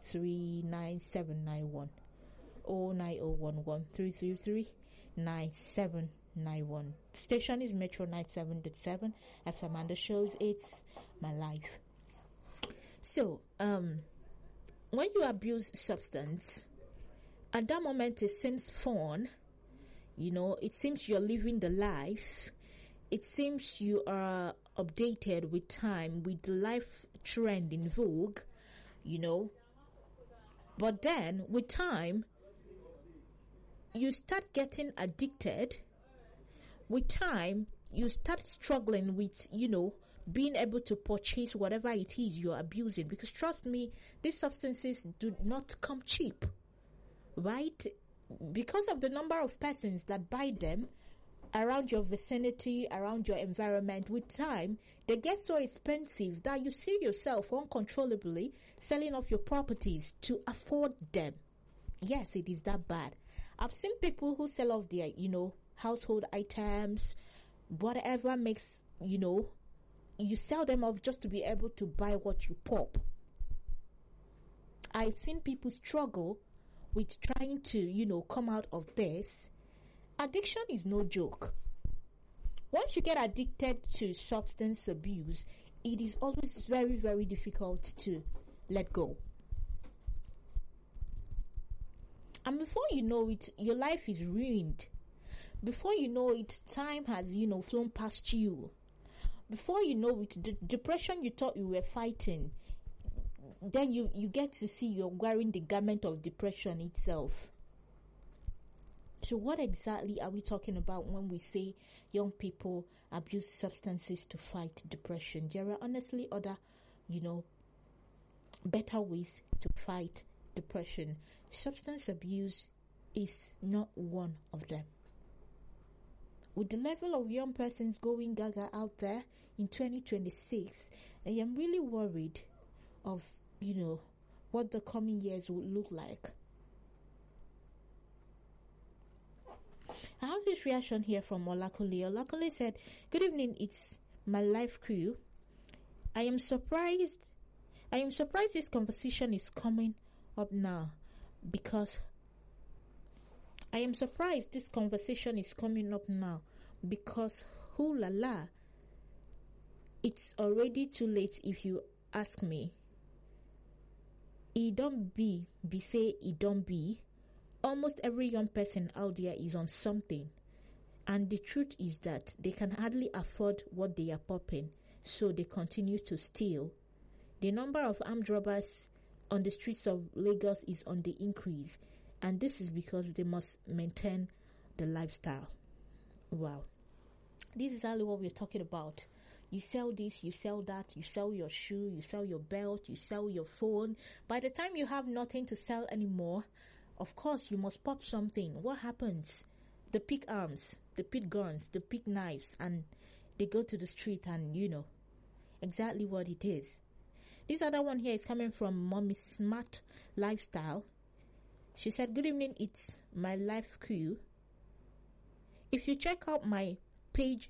9791. 09011 Station is Metro 97.7 FM, and the show is It's My Life. So, when you abuse substance, at that moment it seems fun, it seems you're living the life, it seems you are updated with time, with the life trend in vogue, but then with time, you start getting addicted. With time, you start struggling with, being able to purchase whatever it is you're abusing. Because trust me, these substances do not come cheap, right? Because of the number of persons that buy them around your vicinity, around your environment, with time, they get so expensive that you see yourself uncontrollably selling off your properties to afford them. Yes, it is that bad. I've seen people who sell off their, household items, whatever makes, you sell them off just to be able to buy what you pop. I've seen people struggle with trying to, come out of this. Addiction is no joke. Once you get addicted to substance abuse, it is always very, very difficult to let go. And before you know it, your life is ruined. Before you know it, time has, flown past you. Before you know it, the depression you thought you were fighting, then you get to see you're wearing the garment of depression itself. So what exactly are we talking about when we say young people abuse substances to fight depression? There are honestly other, better ways to fight depression. Substance abuse is not one of them. With the level of young persons going gaga out there in 2026, I am really worried of, what the coming years would look like. I have this reaction here from Olakule. Olakule said, "Good evening, it's my life crew. I am surprised this conversation is coming up now because hoo la la, it's already too late if you ask me. It don't be say it don't be. Almost every young person out there is on something, and the truth is that they can hardly afford what they are popping, so they continue to steal. The number of armed robbers on the streets of Lagos is on the increase, and this is because they must maintain the lifestyle." Wow. This is exactly what we're talking about. You sell this, you sell that, you sell your shoe, you sell your belt, you sell your phone. By the time you have nothing to sell anymore, of course you must pop something. What happens? They pick arms, they pick guns, they pick knives, and they go to the street, and exactly what it is. This other one here is coming from Mommy Smart Lifestyle. She said, "Good evening, it's my life crew. If you check out my page,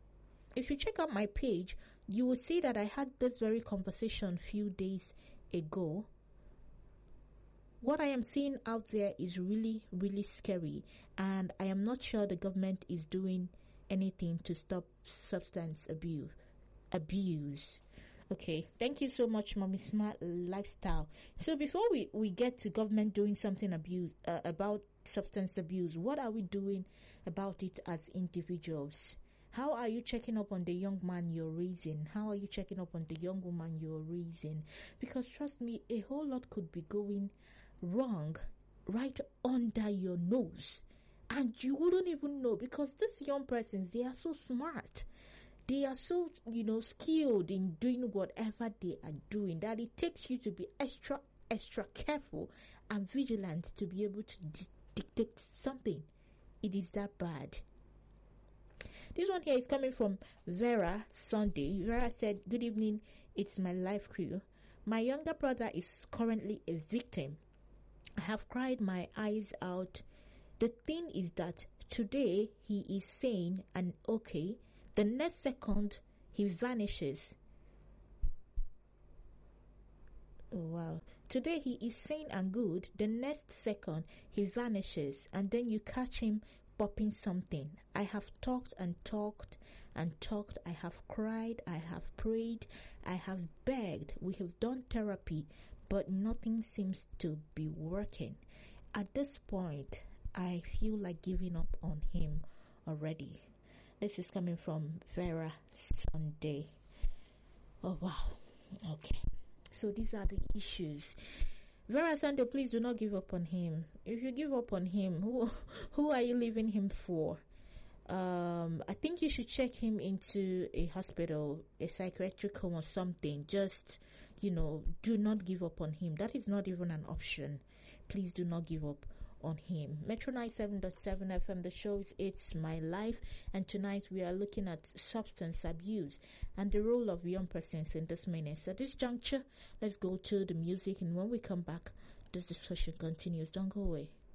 you will see that I had this very conversation a few days ago. What I am seeing out there is really, really scary, and I am not sure the government is doing anything to stop substance abuse. Okay, thank you so much, Mommy Smart Lifestyle. So before we get to government doing something about substance abuse, what are we doing about it as individuals? How are you checking up on the young man you're raising? How are you checking up on the young woman you're raising? Because trust me, a whole lot could be going wrong right under your nose, and you wouldn't even know, because these young persons, they are so smart. They are so, skilled in doing whatever they are doing, that it takes you to be extra careful and vigilant to be able to dictate something. It is that bad. This one here is coming from Vera Sunday. Vera said, "Good evening, it's my life crew. My younger brother is currently a victim. I have cried my eyes out. The thing is that today he is sane and okay. The next second he vanishes." Oh, wow. Today he is sane and good, the next second he vanishes, and then you catch him popping something. I have talked and talked and talked. I have cried. I have prayed. I have begged. We have done therapy, but nothing seems to be working. At this point, I feel like giving up on him already. This is coming from Vera Sunday. Oh, wow. Okay. So these are the issues. Vera Sunday, please do not give up on him. If you give up on him, who are you leaving him for? I think you should check him into a hospital, a psychiatric home or something. Just, do not give up on him. That is not even an option. Please do not give up on him. Metro 97.7 FM, the show is It's My Life, and tonight we are looking at substance abuse and the role of young persons in this menace. At this juncture, let's go to the music, and when we come back, this discussion continues. Don't go away.